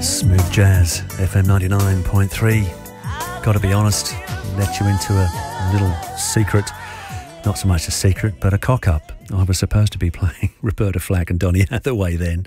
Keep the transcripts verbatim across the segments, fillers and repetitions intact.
Smooth Jazz, F M ninety-nine point three. Got to be honest, let you into a little secret. Not so much a secret, but a cock-up. I was supposed to be playing Roberta Flack and Donny Hathaway then,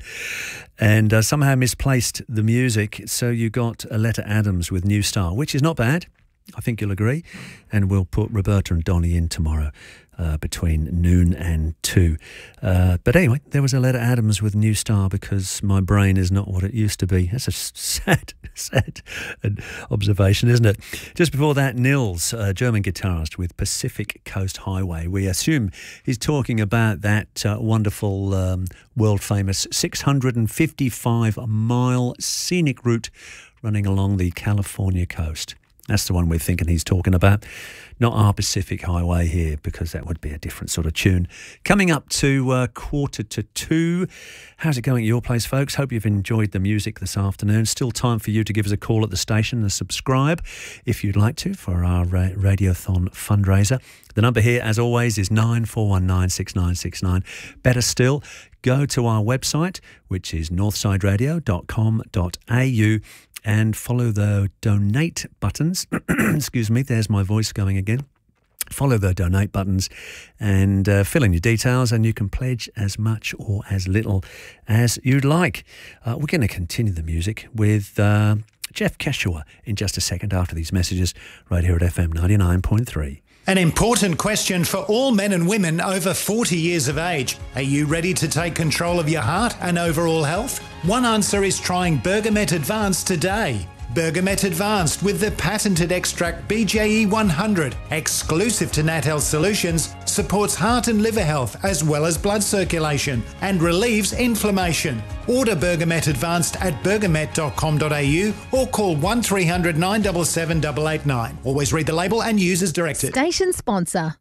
and uh, somehow misplaced the music, so you got Aletta Adams with New Star, which is not bad. I think you'll agree. And we'll put Roberta and Donny in tomorrow uh, between noon and two. Uh, but anyway, there was Aletta Adams with New Star because my brain is not what it used to be. That's a sad, sad observation, isn't it? Just before that, Nils, a German guitarist with Pacific Coast Highway. We assume he's talking about that uh, wonderful, um, world-famous six hundred fifty-five mile scenic route running along the California coast. That's the one we're thinking he's talking about, not our Pacific Highway here, because that would be a different sort of tune. Coming up to uh, quarter to two. How's it going at your place, folks? Hope you've enjoyed the music this afternoon. Still time for you to give us a call at the station and subscribe, if you'd like to, for our uh, Radiothon fundraiser. The number here, as always, is nine four one nine, six nine six nine. Better still, go to our website, which is northside radio dot com dot a u, and follow the donate buttons. Excuse me, there's my voice going again. Follow the donate buttons and uh, fill in your details, and you can pledge as much or as little as you'd like. Uh, we're going to continue the music with uh, Jeff Keshua in just a second after these messages right here at F M ninety-nine point three. An important question for all men and women over forty years of age. Are you ready to take control of your heart and overall health? One answer is trying Bergamet Advanced today. Bergamet Advanced with the patented extract B J E one hundred, exclusive to Nat Health Solutions, supports heart and liver health as well as blood circulation and relieves inflammation. Order Bergamet Advanced at bergamet dot com dot a u or call one three hundred, nine seven seven, eight eight nine. Always read the label and use as directed. Station sponsor.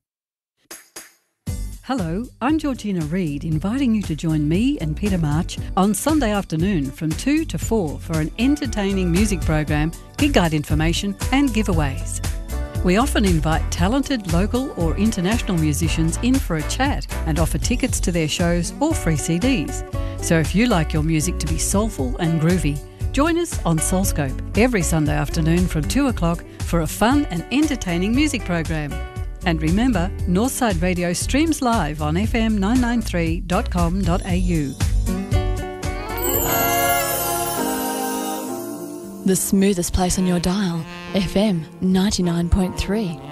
Hello, I'm Georgina Reid, inviting you to join me and Peter March on Sunday afternoon from two to four for an entertaining music program, gig guide information and giveaways. We often invite talented local or international musicians in for a chat and offer tickets to their shows or free C Ds. So if you like your music to be soulful and groovy, join us on Soulscope every Sunday afternoon from two o'clock for a fun and entertaining music program. And remember, Northside Radio streams live on f m nine ninety-three dot com dot a u. The smoothest place on your dial, F M ninety-nine point three.